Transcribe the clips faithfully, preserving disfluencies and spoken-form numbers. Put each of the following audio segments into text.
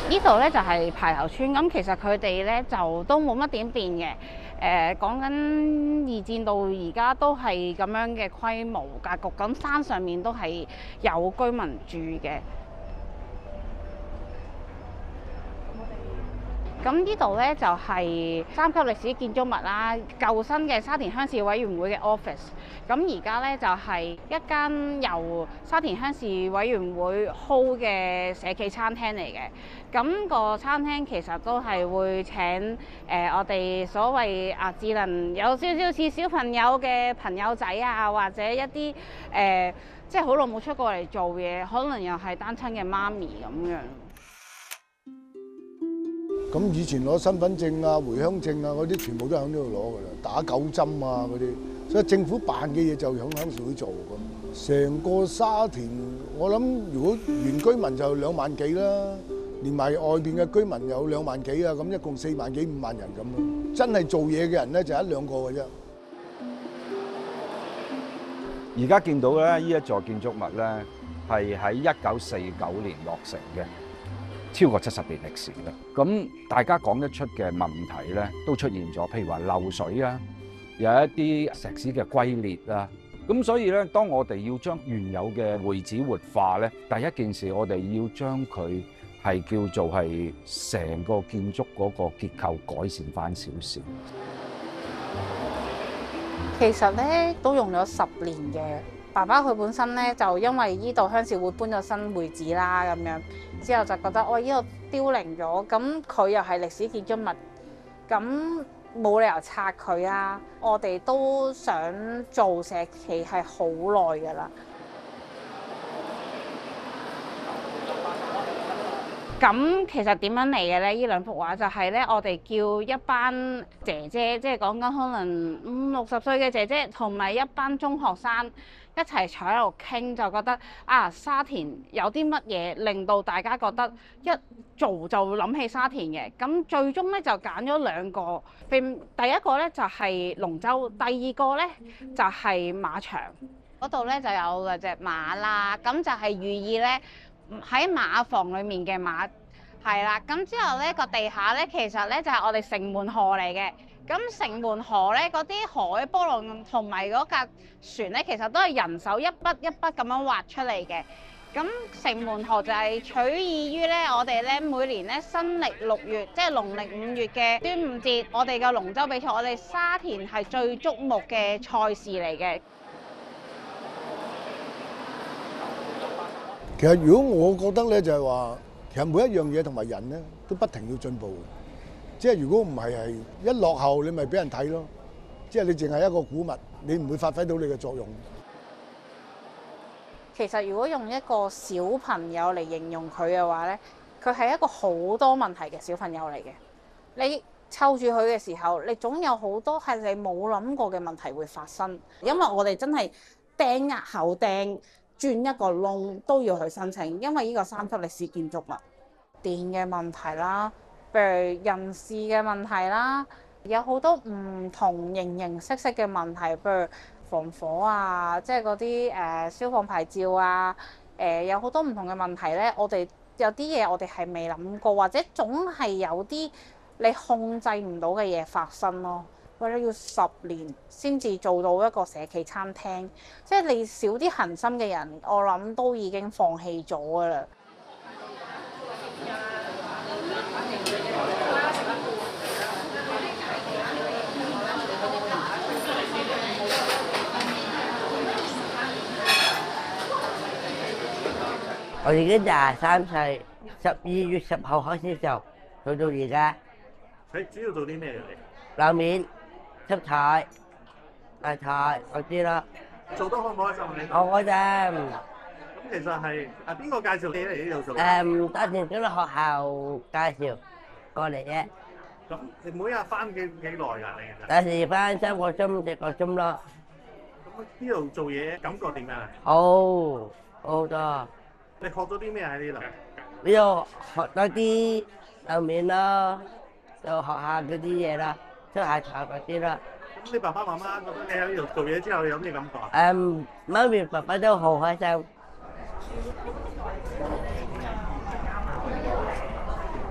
呢度咧就係排頭村，咁其實佢哋咧就都冇乜點變嘅。誒講緊二戰到而家都係咁樣嘅規模格局，咁山上面都係有居民住嘅。咁呢度咧就係三級歷史建築物啦，舊新嘅沙田鄉事委員會嘅 office。咁而家咧就係一間由沙田鄉事委員會 hold 嘅社企餐廳嚟嘅。咁個餐廳其實都係會請誒、呃、我哋所謂啊智能有少少似小朋友嘅朋友仔啊，或者一啲誒、呃、即係好耐冇出過嚟做嘢，可能又係單親嘅媽咪咁樣。 咁以前攞身份證啊、回鄉證啊嗰啲，全部都喺呢度攞㗎啦，打九針啊嗰啲，所以政府辦嘅嘢就響鄉事會做咁。成個沙田，我諗如果原居民就兩萬幾啦，連埋外邊嘅居民有兩萬幾啊，咁一共四萬幾五萬人咁咯。真係做嘢嘅人咧就一兩個嘅啫。 而家見到咧，呢一座建築物咧係喺一九四九年落成嘅。超過七十年歷史啦，咁大家講得出嘅問題咧，都出現咗，譬如話漏水啊，有一啲石屎嘅龜裂啦，咁所以咧，當我哋要將原有嘅會址活化咧，第一件事我哋要將佢係叫做係成個建築嗰個結構改善翻少少。 其實咧都用咗十年嘅。爸爸佢本身咧就因為依度鄉事會搬咗新會址啦，咁樣之後就覺得哦，依度凋零咗，咁佢又係歷史建築物，咁冇理由拆佢啊！我哋都想做社企係好耐㗎啦。咁其實點樣嚟嘅咧？呢兩幅畫就係咧，我哋叫一班姐姐，即係講緊可能五六十歲嘅姐姐，同埋一班中學生一齊坐喺度傾，就覺得啊，沙田有啲乜嘢令到大家覺得一做就會諗起沙田嘅。咁最終咧就揀咗兩個，第一個咧就係龍舟，第二個咧就係馬場。嗰度咧就有嗰隻馬啦，咁就係寓意咧。喺馬房裡面嘅馬係啦，咁之後咧個地下咧其實咧就係我哋城門河嚟嘅。咁城門河咧嗰啲海波浪同埋嗰架船咧，其實都係人手一筆一筆咁樣畫出嚟嘅。咁城門河就係取意於咧我哋咧每年咧新曆六月，即係農曆五月嘅端午節，我哋嘅龍舟比賽，我哋沙田係最矚目嘅賽事嚟嘅。 其實如果我覺得咧，就係話，其實每一樣嘢同埋人咧都不停要進步嘅。即係如果唔係係一落後，你咪俾人睇咯。即係你淨係一個古物，你唔會發揮到你嘅作用。 其實如果用一個小朋友嚟形容佢嘅話咧，佢係一個好多問題嘅小朋友嚟嘅。你湊住佢嘅時候，你總有好多係你冇諗過嘅問題會發生。因為我哋真係釘額口釘。轉一個窿都要去申請，因為呢個三級歷史建築物，電嘅問題啦，譬如人事嘅問題啦，有好多唔同形形色色嘅問題，譬如防火啊，即係嗰啲誒消防牌照啊，誒、呃、有好多唔同嘅問題咧。我哋有啲嘢我哋係未諗過，或者總係有啲你控制唔到嘅嘢發生咯。或者要十年先至做到一個社企餐廳，即係你少啲恆心嘅人，我諗都已經放棄咗㗎啦。 我已經廿三歲，十二月十號開始做，做到而家。 你主要做啲咩嘅你？ 樓面。出台、大台嗰啲咯， 做得開唔開心你？ 我嗰陣咁其實係啊邊個介紹你嚟呢度做？ 誒，沙田小學學校介紹過嚟嘅。 咁你每日翻幾幾耐㗎？你其實？ 有時翻三個鐘、四個鐘咯。 咁呢度做嘢感覺點樣啊？ 好，好多。 你學咗啲咩喺呢度？ 呢度學多啲樓面咯，就學下嗰啲嘢啦。出下台嗰啲啦。 咁你爸爸媽媽覺得你喺呢度做嘢之後有咩感覺啊？ 誒，媽咪爸爸都好開心。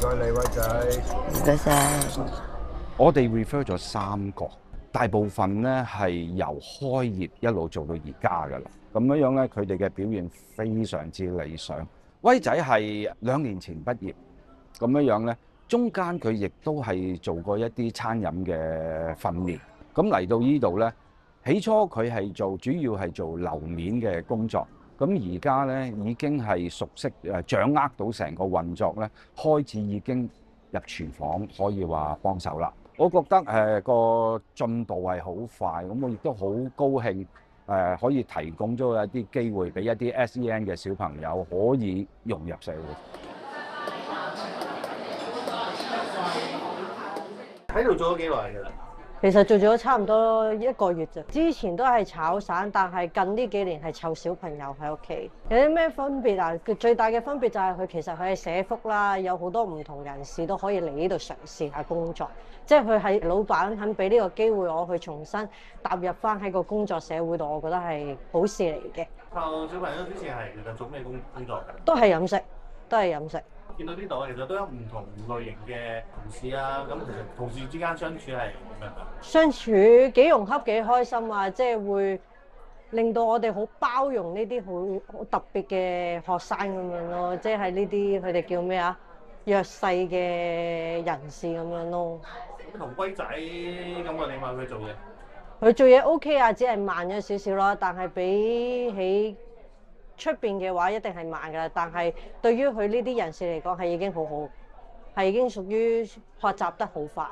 該你，威仔。 唔該晒。 我哋 refer 咗三個，大部分咧係由開業一路做到而家㗎啦。咁樣樣咧，佢哋嘅表現非常之理想。威仔係兩年前畢業，咁樣樣咧，中間佢亦都係做過一啲餐飲嘅訓練。咁嚟到呢度咧，起初佢係做主要係做樓面嘅工作，咁而家咧已經係熟悉誒掌握到成個運作咧，開始已經入廚房可以話幫手啦。我覺得誒個進步係好快，咁我亦都好高興誒可以提供咗一啲機會俾一啲 S E N 嘅小朋友可以融入社會。 喺度做咗幾耐㗎啦？ 其實做咗差唔多一個月咋，之前都係炒散，但係近呢幾年係湊小朋友喺屋企。有啲咩分別啊？佢最大嘅分別就係佢其實佢係社福啦，有好多唔同人士都可以嚟呢度嘗試下工作。即係佢係老闆肯俾呢個機會我去重新踏入翻喺個工作社會度，我覺得係好事嚟嘅。 湊小朋友之前係其實做咩工工作㗎？ 都係飲食，都係飲食。 見到呢度其實都有唔同類型嘅同事啊，咁其實同事之間相處係點樣㗎？ 相處幾融洽幾開心啊！即係會令到我哋好包容呢啲好好特別嘅學生咁樣咯，即係呢啲佢哋叫咩啊？弱勢嘅人士咁樣咯。 同龜仔咁我點啊？佢做嘢？ 佢做嘢 OK 啊，只係慢咗少少啦，但係比起出邊嘅話一定係慢㗎，但係對於佢呢啲人士嚟講係已經好好，係已經屬於學習得好快。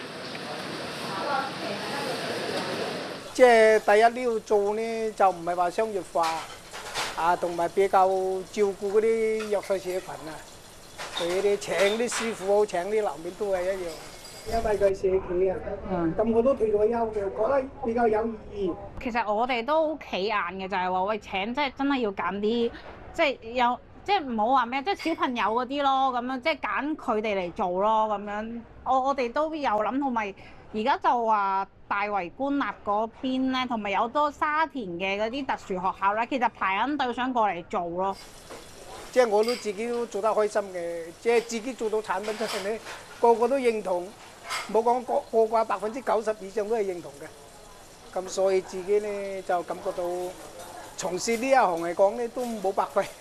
即係第一呢度做呢，就唔係話商業化啊，同埋比較照顧嗰啲弱勢社群啊。佢哋請啲師傅好，請啲樓面都係一樣。因為佢社企啊，咁我都退咗休嘅，覺得比較有意義。 其實我哋都好企硬嘅，就係話喂請，即係真係要揀啲，即係有即係唔好話咩，即係小朋友嗰啲咯，咁樣即係揀佢哋嚟做咯，咁樣。我我哋都有諗，同埋而家就話大圍官立嗰邊咧，同埋有好多沙田嘅嗰啲特殊學校咧，其實排緊隊想過嚟做咯。 即係我都自己都做得開心嘅，即係自己做到產品出嚟咧，個個都認同。冇講個個個百分之九十以上都係認同嘅，咁所以自己咧就感覺到從事呢一行嚟講咧都冇白費。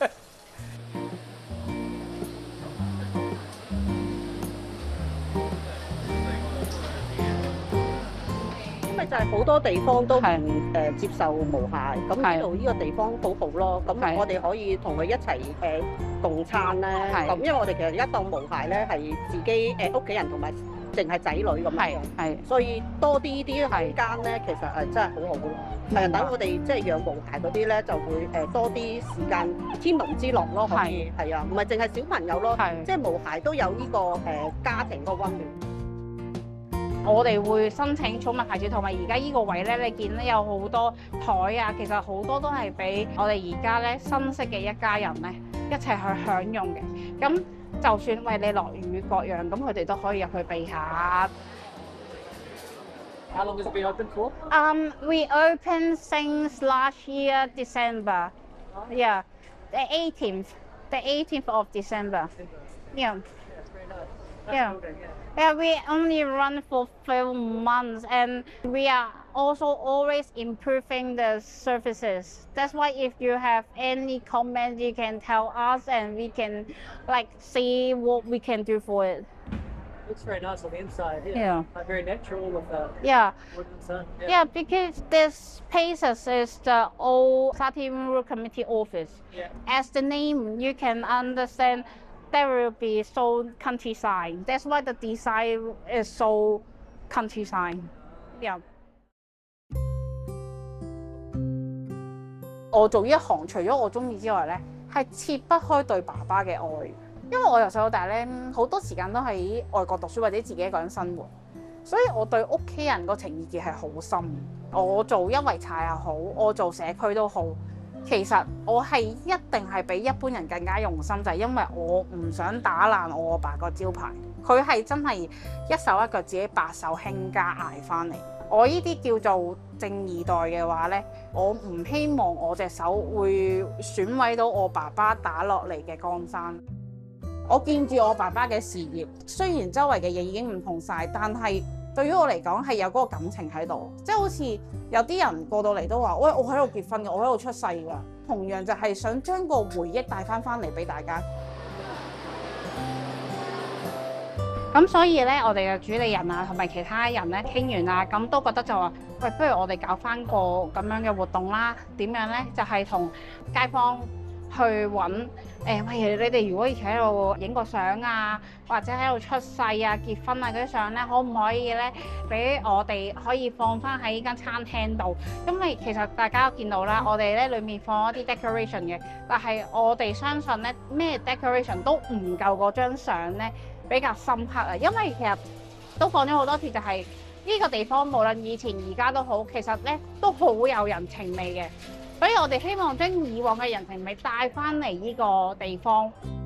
因為就係好多地方都唔誒接受無鞋，咁呢度呢個地方好好咯。咁我哋可以同佢一齊誒共餐咧。咁因為我哋其實而家當無鞋咧係自己誒屋企人同埋。淨係仔女咁樣，係，所以多啲啲空間咧，其實係真係好好咯。誒，等我哋即係養無鞋嗰啲咧，就會誒多啲時間天倫之樂咯，可以係啊，唔係淨係小朋友咯，即係無鞋都有呢個誒家庭個溫暖。 我哋會申請寵物牌照，同埋而家呢個位咧，你見咧有好多台啊，其實好多都係俾我哋而家咧新識嘅一家人咧一齊去享用嘅。咁就算為你落雨各樣，咁佢哋都可以入去避下。 How long has it been open for? Um, we opened since last year December. Yeah, the eighteenth, the eighteenth of December. Yeah. Yeah. Yeah, we only run for few months, and we are also always improving the services. That's why if you have any comments, you can tell us, and we can like see what we can do for it. Looks very nice on the inside. Yeah. Yeah. Like very natural with the Yeah. wood and sun. Yeah. Yeah, because this spaces is the old Sati Rural Committee office. Yeah. As the name, you can understand there will be so countryside. That's why the design is so countryside. Yeah. 我做呢一行，除咗我中意之外咧，係切不開對爸爸嘅愛。因為我由細到大咧，好多時間都喺外國讀書或者自己一個人生活，所以我對屋企人個情意結係好深。我做一圍茶又好，我做社區都好。其實我係一定係比一般人更加用心，就係因為我唔想打爛我阿爸個招牌。佢係真係一手一腳自己白手興家捱翻嚟。我呢啲叫做正二代嘅話呢，我唔希望我隻手會損毀到我爸爸打落嚟嘅江山。 我見住我爸爸嘅事業，雖然周圍嘅嘢已經唔同晒，但係對於我嚟講係有嗰個感情喺度，即係好似有啲人過到嚟都話：喂，我喺度結婚嘅，我喺度出世㗎。同樣就係想將個回憶帶翻翻嚟俾大家。 咁所以咧，我哋嘅主理人啊，同埋其他人咧傾完啦，咁都覺得就話：喂，不如我哋搞翻個咁樣嘅活動啦。點樣咧？就係、是、同街坊去揾誒，喂、呃，你哋如果以前喺度影個相啊，或者喺度出世啊、結婚啊嗰啲相咧，可唔可以咧俾我哋可以放翻喺呢間餐廳度？因為其實大家都見到啦，我哋咧裡面放一啲 decoration 嘅，但係我哋相信咧咩 decoration 都唔夠嗰張相咧比較深刻啊！因為其實都講咗好多次，就係呢個地方無論以前而家都好，其實咧都好有人情味嘅。所以我哋希望將以往嘅人情味帶翻嚟呢個地方。